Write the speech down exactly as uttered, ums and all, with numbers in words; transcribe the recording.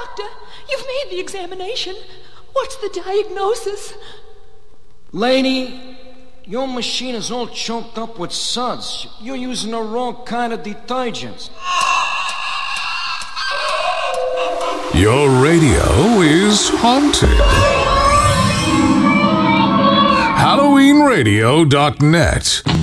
Doctor, you've made the examination. What's the diagnosis? Lady, your machine is all choked up with suds. You're using the wrong kind of detergents. Your radio is haunted. Halloween Radio dot net